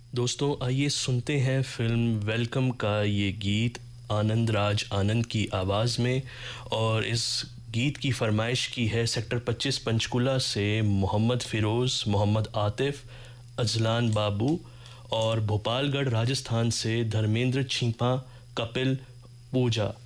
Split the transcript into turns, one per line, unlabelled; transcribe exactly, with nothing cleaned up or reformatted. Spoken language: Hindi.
दोस्तों आइए सुनते हैं फिल्म वेलकम का ये गीत आनंद राज आनंद की आवाज़ में। और इस गीत की फरमाइश की है सेक्टर पच्चीस पंचकुला से मोहम्मद फ़िरोज़, मोहम्मद आतिफ़, अजलान बाबू, और भोपालगढ़ राजस्थान से धर्मेंद्र छीपा, कपिल, पूजा।